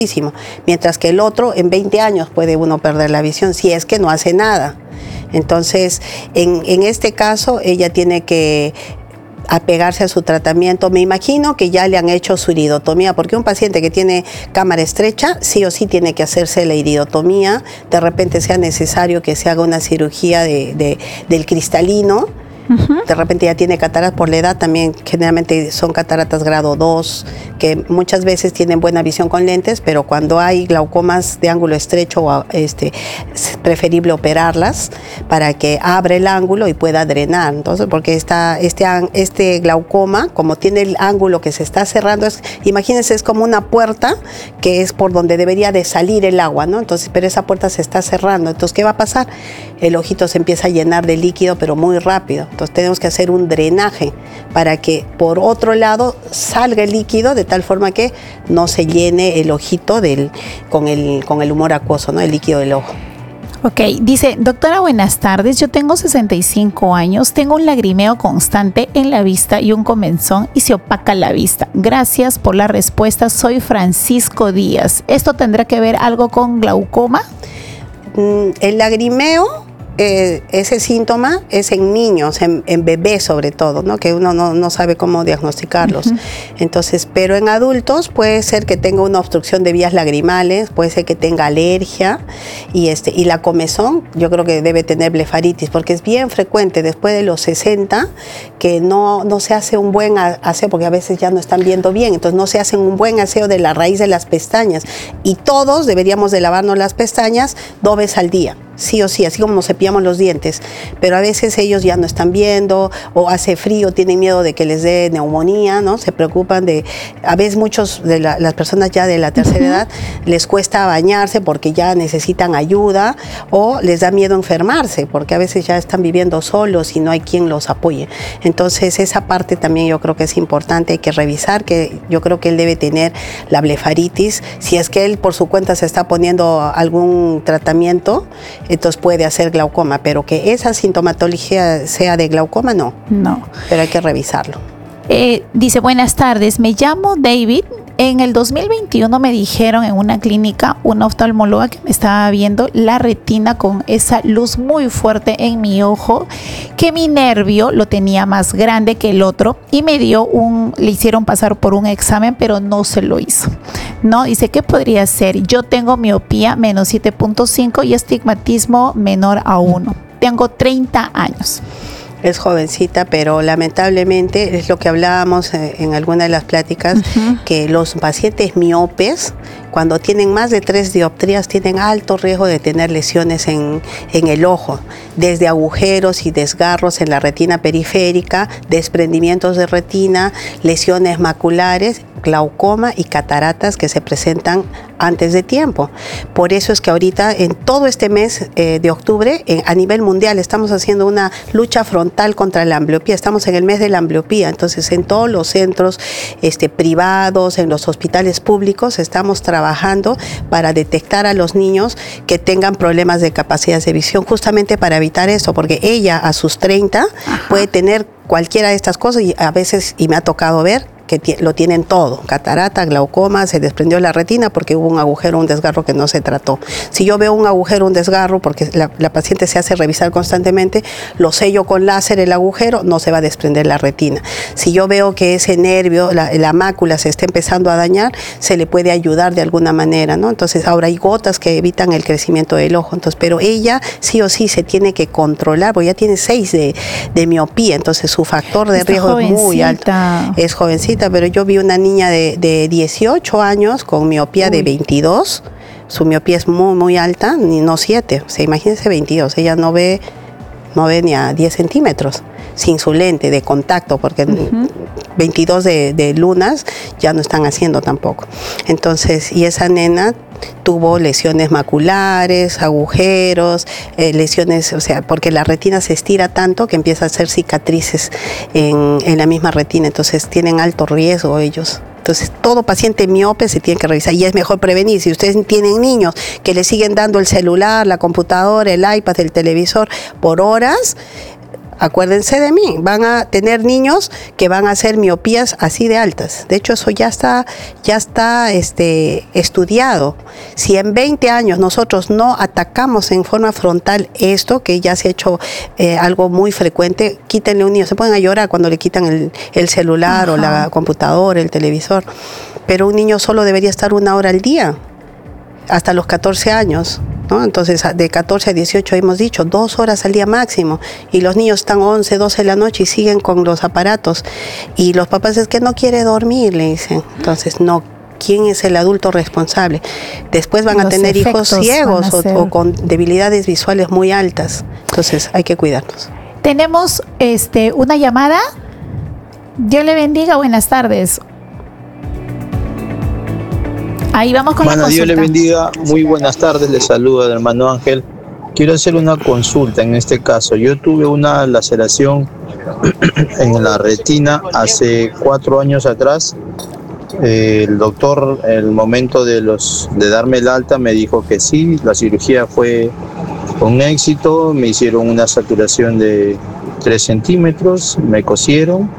mientras que el otro en 20 años puede uno perder la visión si es que no hace nada. Entonces, en este caso, ella tiene que apegarse a su tratamiento. Me imagino que ya le han hecho su iridotomía, porque un paciente que tiene cámara estrecha, sí o sí tiene que hacerse la iridotomía. De repente sea necesario que se haga una cirugía del cristalino. De repente ya tiene cataratas por la edad, también generalmente son cataratas grado 2, que muchas veces tienen buena visión con lentes, pero cuando hay glaucomas de ángulo estrecho, es preferible operarlas para que abra el ángulo y pueda drenar. Entonces, porque este glaucoma, como tiene el ángulo que se está cerrando, imagínense, es como una puerta que es por donde debería de salir el agua, ¿no? Entonces, pero esa puerta se está cerrando. Entonces, ¿qué va a pasar? El ojito se empieza a llenar de líquido, pero muy rápido. Entonces tenemos que hacer un drenaje para que por otro lado salga el líquido de tal forma que no se llene el ojito con el humor acuoso, ¿no? El líquido del ojo. Ok, dice, doctora, buenas tardes, yo tengo 65 años, tengo un lagrimeo constante en la vista y un comezón y se opaca la vista. Gracias por la respuesta, soy Francisco Díaz. ¿Esto tendrá que ver algo con glaucoma? El lagrimeo, ese síntoma es en niños, en bebés sobre todo, ¿no? Que uno no sabe cómo diagnosticarlos. Entonces, pero en adultos puede ser que tenga una obstrucción de vías lagrimales, puede ser que tenga alergia y la comezón, yo creo que debe tener blefaritis, porque es bien frecuente después de los 60 que no se hace un buen aseo, porque a veces ya no están viendo bien, entonces no se hace un buen aseo de la raíz de las pestañas, y todos deberíamos de lavarnos las pestañas 2 veces al día. Sí o sí, así como nos cepillamos los dientes, pero a veces ellos ya no están viendo, o hace frío, tienen miedo de que les dé neumonía, ¿no? Se preocupan a veces muchos de las personas ya de la tercera edad les cuesta bañarse porque ya necesitan ayuda, o les da miedo enfermarse porque a veces ya están viviendo solos y no hay quien los apoye. Entonces esa parte también yo creo que es importante, hay que revisar, que yo creo que él debe tener la blefaritis. Si es que él por su cuenta se está poniendo algún tratamiento, entonces puede hacer glaucoma, pero que esa sintomatología sea de glaucoma, no. No. Pero hay que revisarlo. Dice, buenas tardes, me llamo David. En el 2021 me dijeron en una clínica, una oftalmóloga, que me estaba viendo la retina con esa luz muy fuerte en mi ojo, que mi nervio lo tenía más grande que el otro, y le hicieron pasar por un examen, pero no se lo hizo. No, dice, ¿qué podría ser? Yo tengo miopía menos 7.5 y astigmatismo menor a 1. Tengo 30 años. Es jovencita, pero lamentablemente es lo que hablábamos en alguna de las pláticas, que los pacientes miopes, cuando tienen más de 3 dioptrías, tienen alto riesgo de tener lesiones en el ojo, desde agujeros y desgarros en la retina periférica, desprendimientos de retina, lesiones maculares, glaucoma y cataratas que se presentan antes de tiempo. Por eso es que ahorita, en todo este mes de octubre, a nivel mundial, estamos haciendo una lucha frontal contra la ambliopía. Estamos en el mes de la ambliopía, entonces en todos los centros privados, en los hospitales públicos, estamos trabajando para detectar a los niños que tengan problemas de capacidad de visión, justamente para evitar eso, porque ella a sus 30 puede tener cualquiera de estas cosas, y a veces, y me ha tocado ver, que lo tienen todo, catarata, glaucoma, se desprendió la retina porque hubo un agujero, un desgarro que no se trató. Si yo veo un agujero, un desgarro, porque la paciente se hace revisar constantemente, lo sello con láser el agujero, no se va a desprender la retina. Si yo veo que ese nervio, la mácula se está empezando a dañar, se le puede ayudar de alguna manera, ¿no? Entonces ahora hay gotas que evitan el crecimiento del ojo, entonces, pero ella sí o sí se tiene que controlar, porque ya tiene 6 de miopía, entonces su factor de riesgo es muy alto. Es jovencita, pero yo vi una niña de 18 años con miopía de 22, su miopía es muy, muy alta, no 7, o sea, imagínense 22, ella no ve ni a 10 centímetros sin su lente de contacto, porque 22 de lunas ya no están haciendo tampoco. Entonces, y esa nena tuvo lesiones maculares, agujeros, lesiones, o sea, porque la retina se estira tanto que empieza a hacer cicatrices en la misma retina, entonces tienen alto riesgo ellos. Entonces, todo paciente miope se tiene que revisar, y es mejor prevenir. Si ustedes tienen niños que le siguen dando el celular, la computadora, el iPad, el televisor por horas, acuérdense de mí, van a tener niños que van a hacer miopías así de altas. De hecho, eso ya está estudiado. Si en 20 años nosotros no atacamos en forma frontal esto, que ya se ha hecho algo muy frecuente, quítenle un niño, se ponen a llorar cuando le quitan el celular o la computadora, el televisor, pero un niño solo debería estar 1 hora al día, hasta los 14 años, ¿no? Entonces, de 14 a 18 hemos dicho 2 horas al día máximo, y los niños están 11, 12 de la noche y siguen con los aparatos, y los papás es que no quiere dormir, le dicen. Entonces, no, ¿quién es el adulto responsable? Después van a tener hijos ciegos o con debilidades visuales muy altas. Entonces, hay que cuidarnos. Tenemos una llamada. Dios le bendiga, buenas tardes. Ahí vamos con la consulta. Dios le bendiga, muy buenas tardes, le saluda el hermano Ángel. Quiero hacer una consulta en este caso. Yo tuve una laceración en la retina hace 4 años atrás. El doctor, en el momento de darme el alta, me dijo que sí, la cirugía fue con éxito. Me hicieron una saturación de 3 centímetros, me cosieron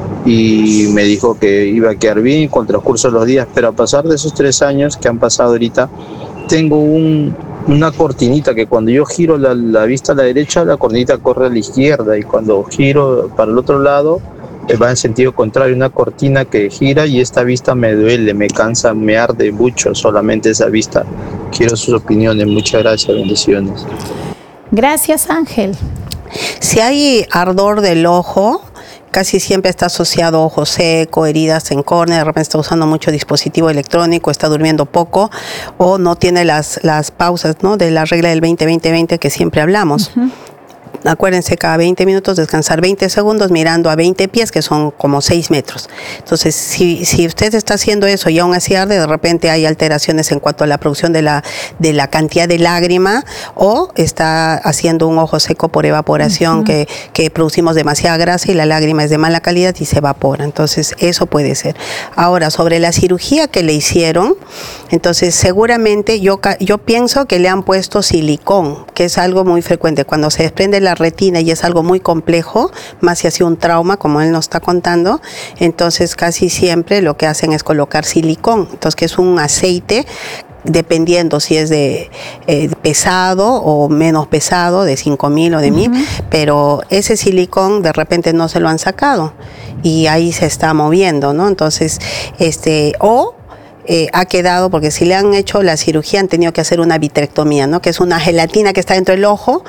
y me dijo que iba a quedar bien con el transcurso de los días, pero a pasar de esos 3 años que han pasado ahorita, tengo una cortinita que cuando yo giro la vista a la derecha, la cortinita corre a la izquierda, y cuando giro para el otro lado, va en sentido contrario, una cortina que gira, y esta vista me duele, me cansa, me arde mucho solamente esa vista. Quiero sus opiniones, muchas gracias, bendiciones. Gracias, Ángel. Si hay ardor del ojo, casi siempre está asociado a ojo seco, heridas en córnea, de repente está usando mucho dispositivo electrónico, está durmiendo poco o no tiene las pausas, ¿no?, de la regla del 20-20-20 que siempre hablamos. Acuérdense, cada 20 minutos descansar 20 segundos mirando a 20 pies, que son como 6 metros. Entonces, si usted está haciendo eso y aún así arde, de repente hay alteraciones en cuanto a la producción de la cantidad de lágrima, o está haciendo un ojo seco por evaporación, que producimos demasiada grasa y la lágrima es de mala calidad y se evapora. Entonces, eso puede ser. Ahora, sobre la cirugía que le hicieron, entonces seguramente yo pienso que le han puesto silicón, que es algo muy frecuente. Cuando se desprende la retina y es algo muy complejo, más si ha sido un trauma, como él nos está contando, entonces casi siempre lo que hacen es colocar silicón, entonces que es un aceite, dependiendo si es de pesado o menos pesado, de 5,000 o de 1,000, pero ese silicón de repente no se lo han sacado y ahí se está moviendo, ¿no? Entonces, ha quedado, porque si le han hecho la cirugía han tenido que hacer una vitrectomía, ¿no?, que es una gelatina que está dentro del ojo,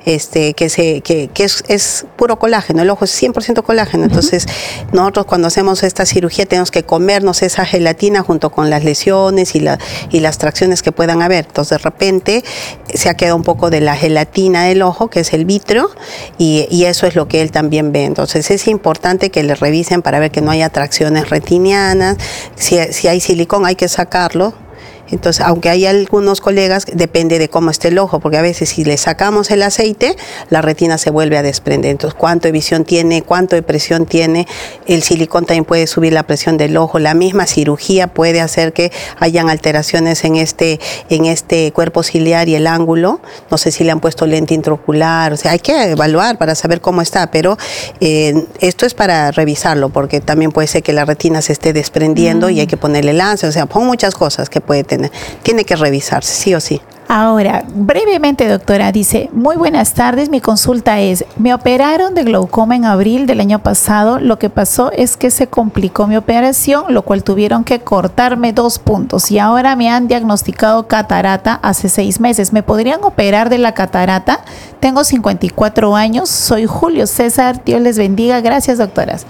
que es puro colágeno, el ojo es 100% colágeno. Entonces, nosotros cuando hacemos esta cirugía tenemos que comernos esa gelatina junto con las lesiones y las tracciones que puedan haber. Entonces, de repente se ha quedado un poco de la gelatina del ojo, que es el vítreo, y eso es lo que él también ve. Entonces, es importante que le revisen para ver que no haya tracciones retinianas. Si hay silicón, hay que sacarlo. Entonces, aunque hay algunos colegas, depende de cómo esté el ojo, porque a veces si le sacamos el aceite, la retina se vuelve a desprender. Entonces, cuánto de visión tiene, cuánto de presión tiene, el silicón también puede subir la presión del ojo, la misma cirugía puede hacer que hayan alteraciones en este cuerpo ciliar y el ángulo. No sé si le han puesto lente intraocular, o sea, hay que evaluar para saber cómo está, pero esto es para revisarlo, porque también puede ser que la retina se esté desprendiendo y hay que ponerle láser, o sea, son muchas cosas que puede tener. Tiene que revisarse, sí o sí. Ahora, brevemente, doctora, dice, muy buenas tardes, mi consulta es, me operaron de glaucoma en abril del año pasado, lo que pasó es que se complicó mi operación, lo cual tuvieron que cortarme 2 puntos y ahora me han diagnosticado catarata hace 6 meses. ¿Me podrían operar de la catarata? Tengo 54 años, soy Julio César, Dios les bendiga, gracias, doctoras.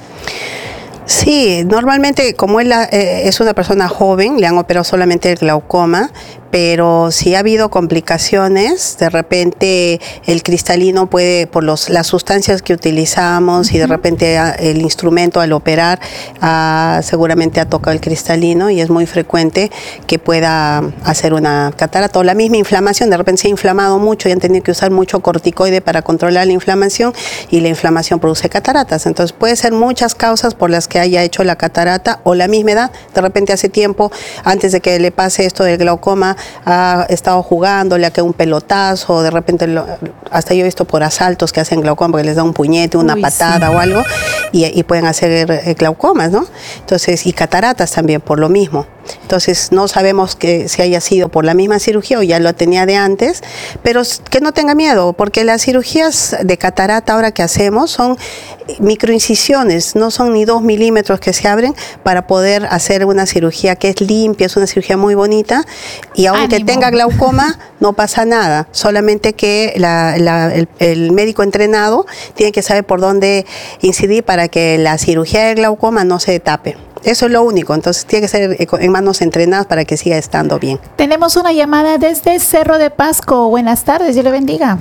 Sí, normalmente como él es una persona joven, le han operado solamente el glaucoma, pero si ha habido complicaciones, de repente el cristalino puede, por las sustancias que utilizamos y de repente el instrumento al operar seguramente ha tocado el cristalino y es muy frecuente que pueda hacer una catarata o la misma inflamación. De repente se ha inflamado mucho y han tenido que usar mucho corticoide para controlar la inflamación y la inflamación produce cataratas. Entonces puede ser muchas causas por las que haya hecho la catarata o la misma edad. De repente hace tiempo, antes de que le pase esto del glaucoma, ha estado jugando, le ha quedado un pelotazo, de repente hasta yo he visto por asaltos que hacen glaucoma porque les da un puñete, una patada o algo y pueden hacer glaucomas, ¿no? Entonces, y cataratas también por lo mismo. Entonces no sabemos que si haya sido por la misma cirugía o ya lo tenía de antes, pero que no tenga miedo, porque las cirugías de catarata ahora que hacemos son microincisiones, no son ni 2 milímetros que se abren para poder hacer una cirugía que es limpia, es una cirugía muy bonita y aunque tenga glaucoma no pasa nada, solamente que el médico entrenado tiene que saber por dónde incidir para que la cirugía de glaucoma no se tape. Eso es lo único, entonces tiene que ser en manos entrenadas para que siga estando bien. Tenemos una llamada desde Cerro de Pasco. Buenas tardes, Dios le bendiga.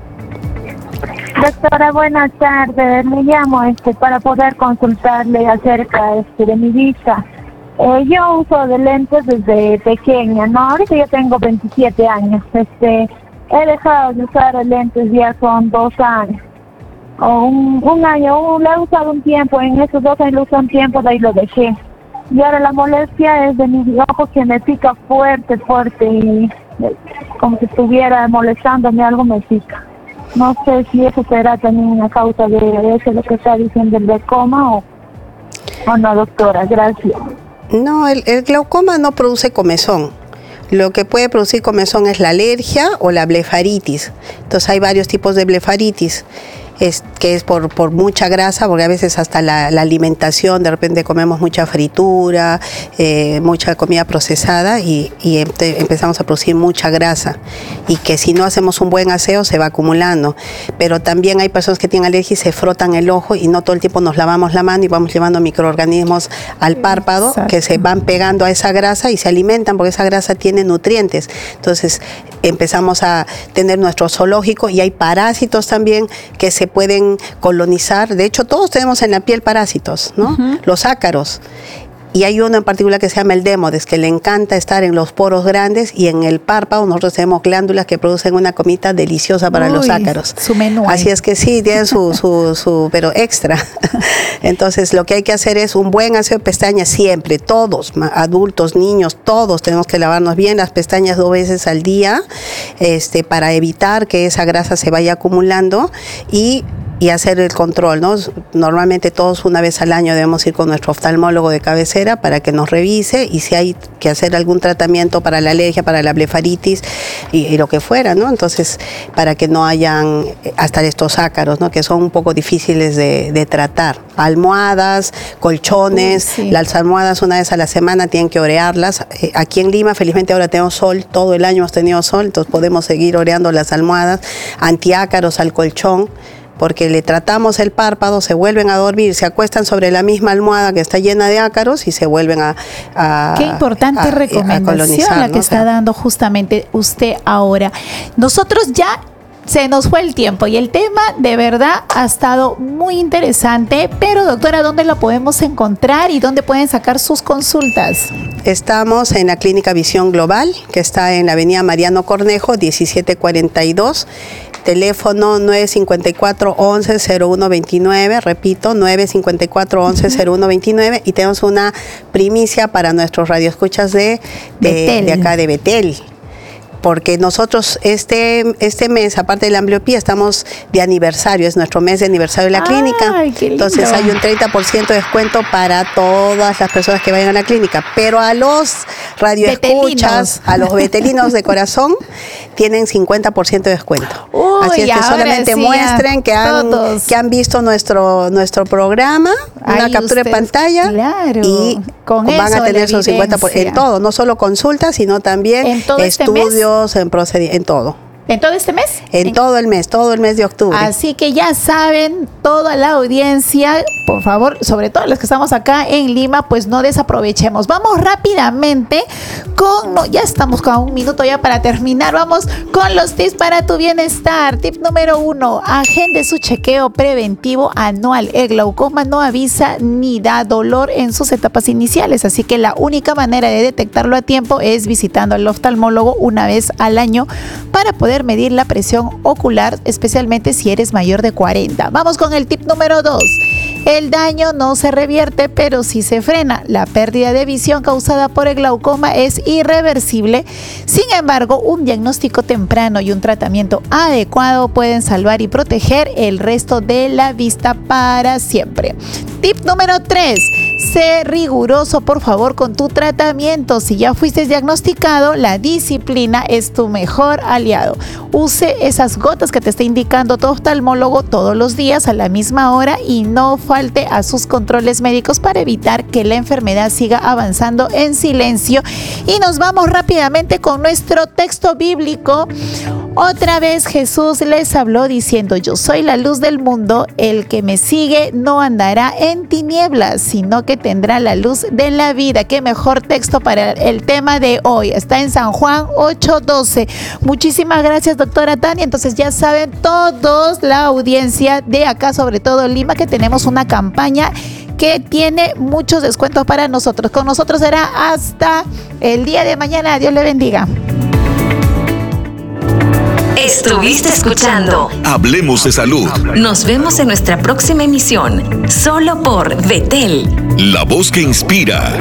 Doctora, buenas tardes. Me llamo para poder consultarle acerca de mi vista. Yo uso de lentes desde pequeña, ¿no? Ahorita yo tengo 27 años. He dejado de usar lentes ya son 2 años. O un año, lo he usado un tiempo, en esos 2 años lo usé un tiempo, de ahí lo dejé. Y ahora la molestia es de mis ojos que me pica fuerte, y como si estuviera molestándome, algo me pica. No sé si eso será también una causa de eso, lo que está diciendo el glaucoma o no, doctora, gracias. No, el glaucoma no produce comezón. Lo que puede producir comezón es la alergia o la blefaritis. Entonces hay varios tipos de blefaritis. Que es por mucha grasa, porque a veces hasta la alimentación, de repente comemos mucha fritura, mucha comida procesada y empezamos a producir mucha grasa y que si no hacemos un buen aseo se va acumulando. Pero también hay personas que tienen alergia y se frotan el ojo y no todo el tiempo nos lavamos la mano y vamos llevando microorganismos al párpado. Exacto. Que se van pegando a esa grasa y se alimentan porque esa grasa tiene nutrientes. Entonces empezamos a tener nuestro zoológico y hay parásitos también que se pueden colonizar. De hecho, todos tenemos en la piel parásitos, ¿no? Los ácaros. Y hay uno en particular que se llama el Demodex, que le encanta estar en los poros grandes y en el párpado. Nosotros tenemos glándulas que producen una comida deliciosa para los ácaros. Su menú. Así es que sí, tienen su pero extra. Entonces, lo que hay que hacer es un buen aseo de pestañas siempre. Todos, adultos, niños, todos tenemos que lavarnos bien las pestañas 2 veces al día para evitar que esa grasa se vaya acumulando y hacer el control, ¿no? Normalmente todos una vez al año debemos ir con nuestro oftalmólogo de cabecera para que nos revise y si hay que hacer algún tratamiento para la alergia, para la blefaritis y lo que fuera, ¿no? Entonces, para que no hayan hasta estos ácaros, ¿no? Que son un poco difíciles de tratar. Almohadas, colchones, sí. Las almohadas una vez a la semana tienen que orearlas. Aquí en Lima, felizmente ahora tenemos sol, todo el año hemos tenido sol, entonces podemos seguir oreando las almohadas, antiácaros al colchón, porque le tratamos el párpado, se vuelven a dormir, se acuestan sobre la misma almohada que está llena de ácaros y se vuelven a qué importante recomendación la que está dando justamente usted ahora. Nosotros ya se nos fue el tiempo y el tema de verdad ha estado muy interesante, pero doctora, ¿dónde la podemos encontrar y dónde pueden sacar sus consultas? Estamos en la Clínica Visión Global, que está en la avenida Mariano Cornejo, 1742, teléfono 954-11-0129, repito, 954-11-0129, y tenemos una primicia para nuestros radioescuchas de acá de Betel. Porque nosotros este mes, aparte de la ambliopía, estamos de aniversario, es nuestro mes de aniversario de la clínica. Entonces hay un 30% de descuento para todas las personas que vayan a la clínica, pero a los radioescuchas, a los betelinos de corazón, tienen 50% de descuento. Así es que solamente muestren que han visto nuestro programa, una captura de pantalla, y van a tener su 50% en todo, no solo consultas, sino también estudios, en todo. ¿En todo este mes? En todo el mes de octubre. Así que ya saben, toda la audiencia, por favor, sobre todo los que estamos acá en Lima, pues no desaprovechemos. Vamos rápidamente ya estamos con 1 minuto ya para terminar. Vamos con los tips para tu bienestar. Tip número 1, agende su chequeo preventivo anual. El glaucoma no avisa ni da dolor en sus etapas iniciales, así que la única manera de detectarlo a tiempo es visitando al oftalmólogo una vez al año para poder medir la presión ocular, especialmente si eres mayor de 40. Vamos con el tip número 2. El daño no se revierte, pero sí se frena. La pérdida de visión causada por el glaucoma es irreversible. Sin embargo, un diagnóstico temprano y un tratamiento adecuado pueden salvar y proteger el resto de la vista para siempre. Tip número 3. Sé riguroso, por favor, con tu tratamiento. Si ya fuiste diagnosticado, la disciplina es tu mejor aliado. Use esas gotas que te está indicando tu oftalmólogo todos los días a la misma hora y no falte a sus controles médicos para evitar que la enfermedad siga avanzando en silencio. Y nos vamos rápidamente con nuestro texto bíblico. Otra vez Jesús les habló diciendo: yo soy la luz del mundo, el que me sigue no andará en tinieblas, sino que tendrá la luz de la vida. Qué mejor texto para el tema de hoy. Está en San Juan 8:12. Muchísimas gracias, doctora Tania. Entonces ya saben todos, la audiencia de acá, sobre todo Lima, que tenemos una campaña que tiene muchos descuentos para nosotros. Con nosotros será hasta el día de mañana. Dios le bendiga. Estuviste escuchando Hablemos de Salud. Nos vemos en nuestra próxima emisión, solo por Betel, la voz que inspira.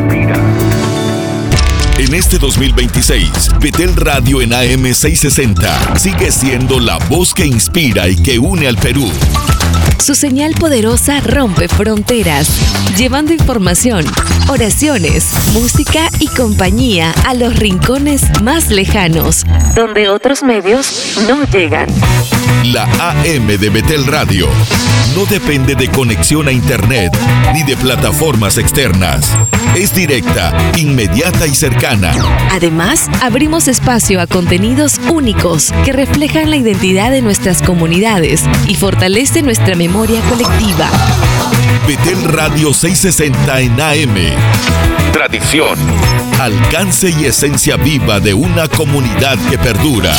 En este 2026, Betel Radio en AM 660 sigue siendo la voz que inspira y que une al Perú. Su señal poderosa rompe fronteras, llevando información, oraciones, música y compañía a los rincones más lejanos, donde otros medios no llegan. La AM de Betel Radio no depende de conexión a internet ni de plataformas externas. Es directa, inmediata y cercana. Además, abrimos espacio a contenidos únicos que reflejan la identidad de nuestras comunidades y fortalecen nuestra memoria colectiva. Betel Radio 660 en AM. Tradición, alcance y esencia viva de una comunidad que perdura.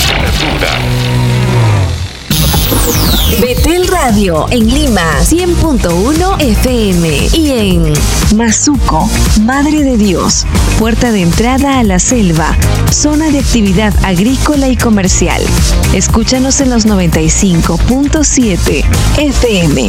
Betel Radio en Lima 100.1 FM y en Mazuco, Madre de Dios, puerta de entrada a la selva, zona de actividad agrícola y comercial. Escúchanos en los 95.7 FM.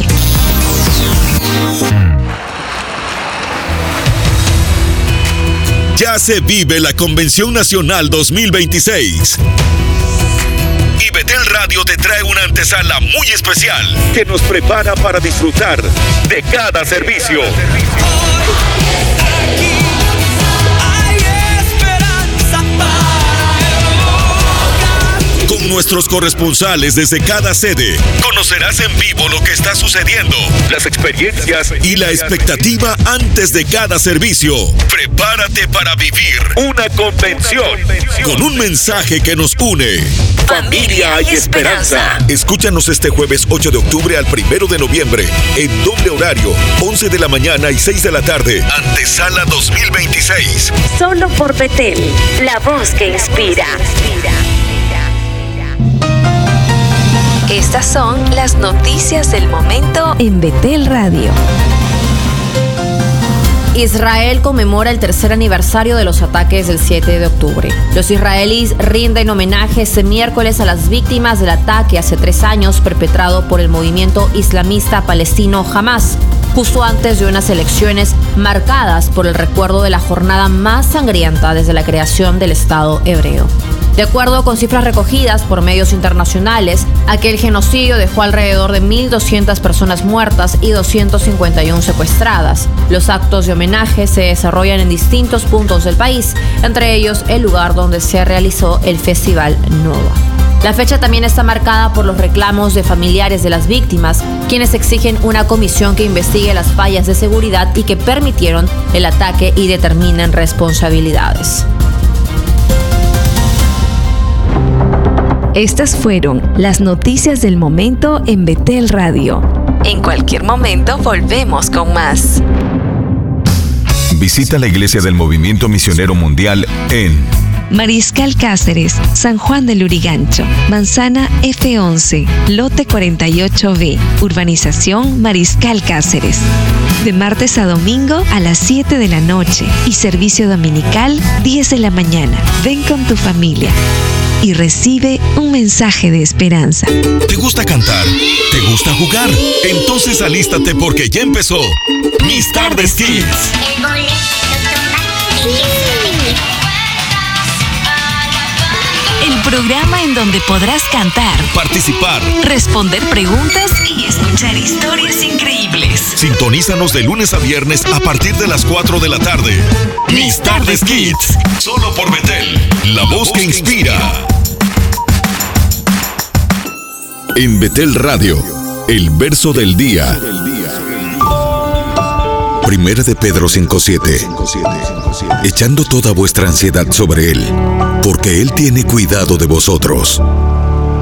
Ya se vive la Convención Nacional 2026. Y Betel Radio te trae una antesala muy especial que nos prepara para disfrutar de cada servicio. Con nuestros corresponsales desde cada sede, conocerás en vivo lo que está sucediendo, las experiencias y la expectativa antes de cada servicio. Prepárate para vivir una convención con un mensaje que nos une. Familia y esperanza. Escúchanos este jueves 8 de octubre al 1 de noviembre, en doble horario, 11 de la mañana y 6 de la tarde. Antesala 2026. Solo por Betel, la voz que inspira. Estas son las noticias del momento en Betel Radio. Israel conmemora el tercer aniversario de los ataques del 7 de octubre. Los israelíes rinden homenaje este miércoles a las víctimas del ataque hace 3 años perpetrado por el movimiento islamista palestino Hamas, justo antes de unas elecciones marcadas por el recuerdo de la jornada más sangrienta desde la creación del Estado hebreo. De acuerdo con cifras recogidas por medios internacionales, aquel genocidio dejó alrededor de 1.200 personas muertas y 251 secuestradas. Los actos de homenaje se desarrollan en distintos puntos del país, entre ellos el lugar donde se realizó el Festival Nova. La fecha también está marcada por los reclamos de familiares de las víctimas, quienes exigen una comisión que investigue las fallas de seguridad y que permitieron el ataque y determinen responsabilidades. Estas fueron las noticias del momento en Betel Radio. En cualquier momento volvemos con más. Visita la Iglesia del Movimiento Misionero Mundial en Mariscal Cáceres, San Juan del Lurigancho, Manzana F11, Lote 48B, Urbanización Mariscal Cáceres. De martes a domingo a las 7 de la noche y servicio dominical 10 de la mañana. Ven con tu familia y recibe un mensaje de esperanza. ¿Te gusta cantar? ¿Te gusta jugar? Entonces alístate porque ya empezó Mis Tardes Kids. El programa en donde podrás cantar, Participar, responder preguntas y escuchar historias increíbles. sintonízanos de lunes a viernes a partir de las 4 de la tarde. Mis Tardes Kids, solo por Betel, la voz que inspira. En Betel Radio, el verso del día. Primera de Pedro 5:7. Echando toda vuestra ansiedad sobre Él, porque Él tiene cuidado de vosotros.